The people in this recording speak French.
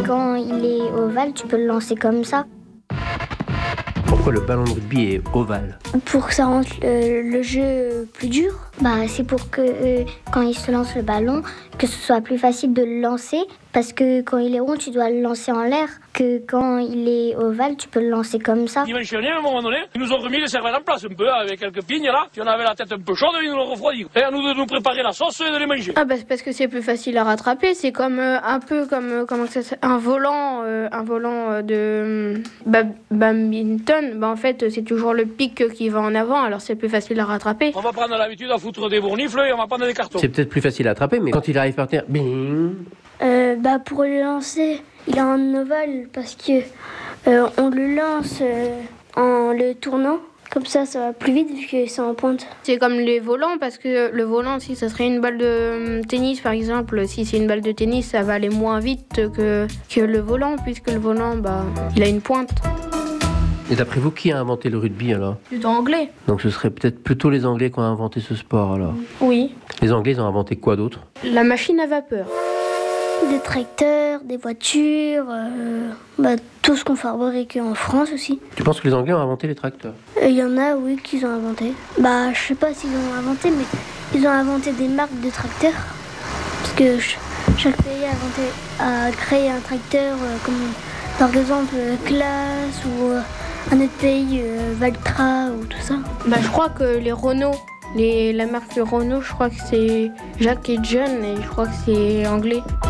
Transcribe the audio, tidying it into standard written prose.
quand il est ovale, tu peux le lancer comme ça. Pourquoi le ballon de rugby est ovale? Pour que ça rende le jeu plus dur. C'est pour que quand il se lance le ballon, que ce soit plus facile de le lancer. Parce que quand il est rond, tu dois le lancer en l'air. Que quand il est ovale, tu peux le lancer comme ça. Dimensionné, à un moment donné, ils nous ont remis les cervelles en place un peu, avec quelques pignes là. Puis on avait la tête un peu chaude, ils nous l'ont refroidi. Et à nous de nous préparer la sauce et de les manger. C'est parce que c'est plus facile à rattraper. C'est comme un peu comme un volant de badminton. En fait, c'est toujours le pic qui va en avant, alors c'est plus facile à rattraper. On va prendre l'habitude à foutre des bournifles et on va prendre des cartons. C'est peut-être plus facile à attraper, mais quand il arrive par terre, bing. Pour le lancer, il est en ovale parce que on le lance en le tournant. Comme ça va plus vite vu que c'est en pointe. C'est comme les volants, parce que le volant, si ça serait une balle de tennis par exemple, si c'est une balle de tennis, ça va aller moins vite que le volant, puisque le volant, il a une pointe. Et d'après vous, qui a inventé le rugby alors? Plutôt anglais. Donc ce serait peut-être plutôt les Anglais qui ont inventé ce sport alors? Oui. Les Anglais, ils ont inventé quoi d'autre? La machine à vapeur. Des tracteurs, des voitures, tout ce qu'on fabrique en France aussi. Tu penses que les Anglais ont inventé les tracteurs? Il y en a, oui, qu'ils ont inventé. Je sais pas s'ils ont inventé, mais ils ont inventé des marques de tracteurs. Parce que chaque pays a créé un tracteur, comme par exemple Claas ou un autre pays, Valtra ou tout ça. Je crois que les Renault, la marque Renault, je crois que c'est Jacques et John, et je crois que c'est anglais.